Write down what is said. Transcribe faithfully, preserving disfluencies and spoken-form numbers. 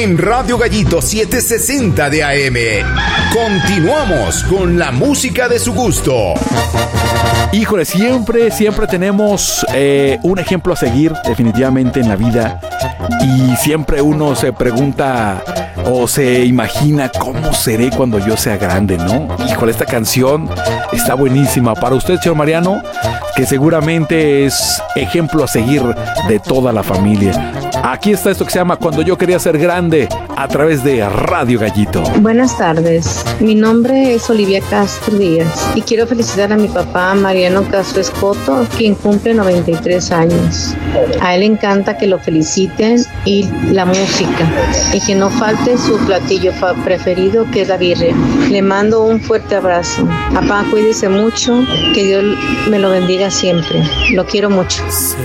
en Radio Gallito setecientos sesenta de A M. Continuamos con la música de su gusto. Híjole, siempre, siempre tenemos eh, un ejemplo a seguir definitivamente en la vida. Y siempre uno se pregunta o se imagina cómo seré cuando yo sea grande, ¿no? Híjole, esta canción está buenísima. Para usted, señor Mariano, que seguramente es ejemplo a seguir de toda la familia. Aquí está esto que se llama Cuando yo quería ser grande, a través de Radio Gallito. Buenas tardes, mi nombre es Olivia Castro Díaz y quiero felicitar a mi papá Mariano Castro Escoto, quien cumple noventa y tres años. A él le encanta que lo feliciten y la música, y que no falte su platillo preferido, que es la birria. Le mando un fuerte abrazo. Papá, cuídese mucho, que Dios me lo bendiga siempre. Lo quiero mucho. Se